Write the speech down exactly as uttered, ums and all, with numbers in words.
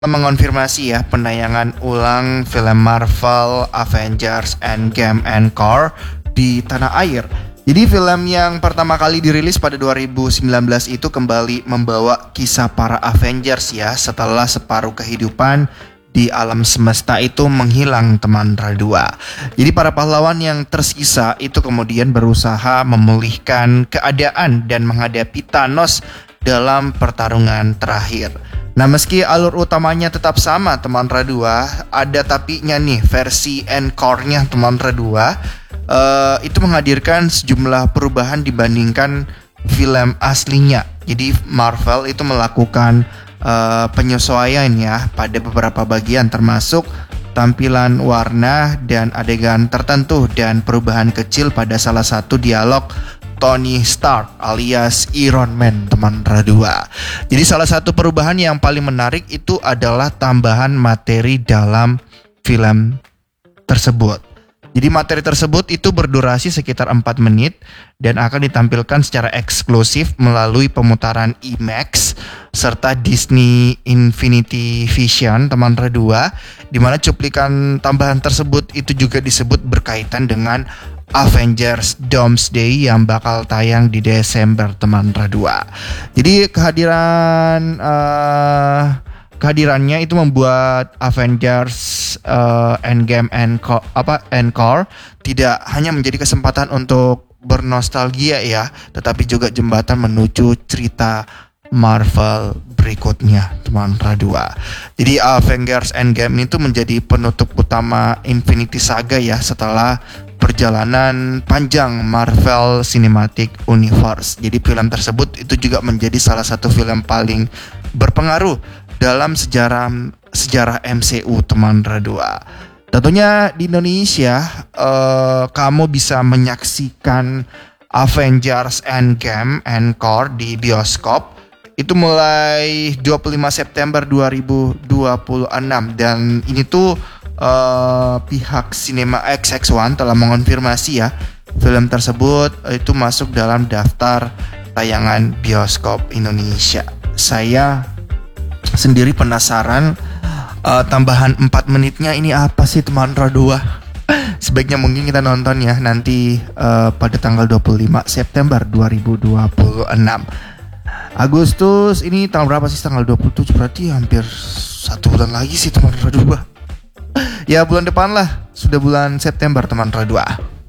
mengonfirmasi ya penayangan ulang film Marvel Avengers Endgame Encore di tanah air. Jadi film yang pertama kali dirilis pada dua ribu sembilan belas itu kembali membawa kisah para Avengers ya setelah separuh kehidupan di alam semesta itu menghilang teman Radua. Jadi para pahlawan yang tersisa itu kemudian berusaha memulihkan keadaan dan menghadapi Thanos dalam pertarungan terakhir. Nah, meski alur utamanya tetap sama teman Radua, ada tapinya nih versi encore-nya teman Radua. Uh, itu menghadirkan sejumlah perubahan dibandingkan film aslinya. Jadi Marvel itu melakukan uh, penyesuaian ya pada beberapa bagian termasuk tampilan warna dan adegan tertentu dan perubahan kecil pada salah satu dialog Tony Stark alias Iron Man teman Radua. Jadi salah satu perubahan yang paling menarik itu adalah tambahan materi dalam film tersebut. Jadi materi tersebut itu berdurasi sekitar empat menit dan akan ditampilkan secara eksklusif melalui pemutaran IMAX serta Disney Infinity Vision teman Radua, di mana cuplikan tambahan tersebut itu juga disebut berkaitan dengan Avengers Doomsday yang bakal tayang di Desember teman Radua. Jadi kehadiran uh, kehadirannya itu membuat Avengers uh, Endgame Encore apa Encore tidak hanya menjadi kesempatan untuk bernostalgia ya, tetapi juga jembatan menuju cerita Marvel berikutnya teman Radua. Jadi Avengers Endgame itu menjadi penutup utama Infinity Saga ya setelah perjalanan panjang Marvel Cinematic Universe. Jadi film tersebut itu juga menjadi salah satu film paling berpengaruh dalam sejarah sejarah M C U teman Radua. Tentunya di Indonesia uh, kamu bisa menyaksikan Avengers Endgame Encore di bioskop itu mulai dua puluh lima September dua ribu dua puluh enam dan ini tuh uh, pihak Cinema X X one telah mengonfirmasi ya film tersebut itu masuk dalam daftar tayangan bioskop Indonesia. Saya sendiri penasaran uh, tambahan empat menitnya ini apa sih teman Radua? Sebaiknya mungkin kita nonton ya nanti uh, pada tanggal dua puluh lima September dua ribu dua puluh enam. Agustus ini tanggal berapa sih? Tanggal dua puluh tujuh, berarti hampir satu bulan lagi sih teman Radua. Ya bulan depan lah, sudah bulan September teman Radua.